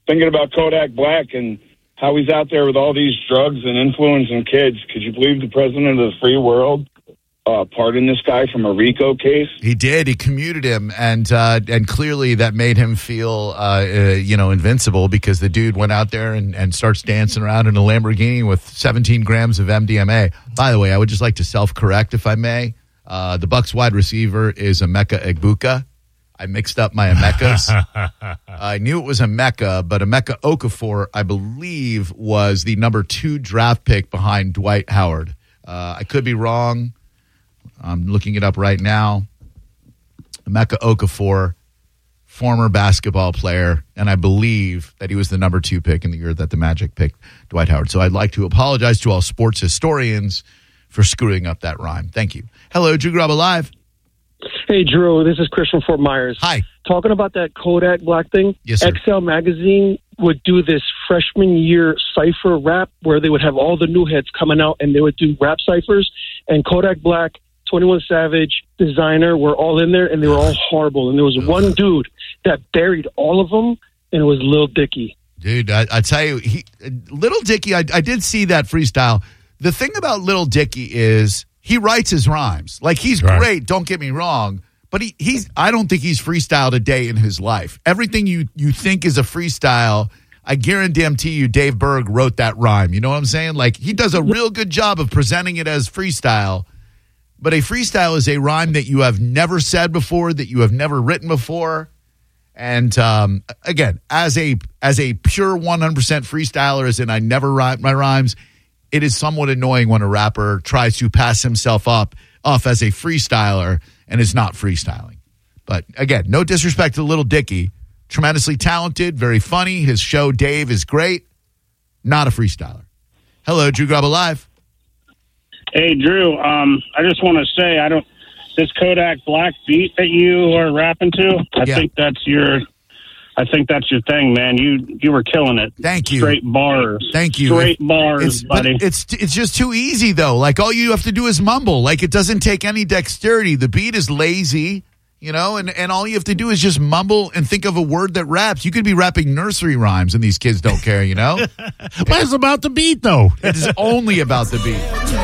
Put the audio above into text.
thinking about Kodak Black and how he's out there with all these drugs and influencing kids. Could you believe the president of the free world pardoned this guy from a RICO case? He did. He commuted him, and clearly that made him feel, invincible, because the dude went out there and starts dancing around in a Lamborghini with 17 grams of MDMA. By the way, I would just like to self-correct, if I may. The Bucs wide receiver is Emeka Egbuka. I mixed up my Emekas. I knew it was Emeka, but Emeka Okafor, I believe, was the number 2 draft pick behind Dwight Howard. I could be wrong. I'm looking it up right now. Emeka Okafor, former basketball player, and I believe that he was the number 2 pick in the year that the Magic picked Dwight Howard. So I'd like to apologize to all sports historians for screwing up that rhyme. Thank you. Hello, Drew Garabo Live. Hey, Drew, this is Chris from Fort Myers. Hi. Talking about that Kodak Black thing, yes, sir. XL Magazine would do this freshman year cipher rap where they would have all the new heads coming out and they would do rap ciphers. And Kodak Black, 21 Savage, Designer were all in there, and they were all horrible. And there was one dude that buried all of them, and it was Lil Dicky. Dude, I tell you, Lil Dicky, I did see that freestyle. The thing about Lil Dicky is he writes his rhymes. Like, he's great, don't get me wrong, but I don't think he's freestyled a day in his life. Everything you think is a freestyle, I guarantee you Dave Berg wrote that rhyme. You know what I'm saying? Like, he does a real good job of presenting it as freestyle. But a freestyle is a rhyme that you have never said before, that you have never written before. And again, as a pure 100% freestyler, as in I never write my rhymes, it is somewhat annoying when a rapper tries to pass himself off as a freestyler and is not freestyling. But again, no disrespect to Lil Dicky. Tremendously talented, very funny. His show, Dave, is great. Not a freestyler. Hello, Drew Garabo Live. Hey, Drew, I just want to say, this Kodak Black beat that you are rapping to, I think that's your thing, man. You were killing it. Thank you. Straight bars. Thank you. Straight bars, buddy. It's just too easy, though. Like, all you have to do is mumble. Like, it doesn't take any dexterity. The beat is lazy, and all you have to do is just mumble and think of a word that raps. You could be rapping nursery rhymes, and these kids don't care, But it's about the beat, though. It is only about the beat.